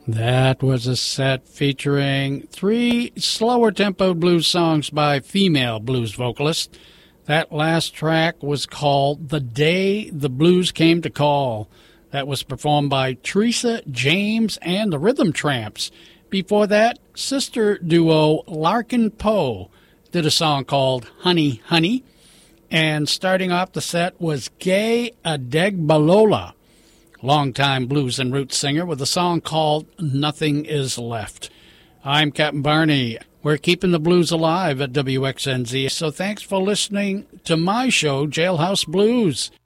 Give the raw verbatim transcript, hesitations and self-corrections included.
That was a set featuring three slower tempo blues songs by female blues vocalists. That last track was called The Day the Blues Came to Call. That was performed by Teresa James and the Rhythm Tramps. Before that, sister duo Larkin Poe did a song called Honey, Honey. And starting off the set was Gay Adegbalola, longtime blues and roots singer, with a song called Nothing Is Left. I'm Captain Barney. We're keeping the blues alive at W X N Z, so thanks for listening to my show, Jailhouse Blues.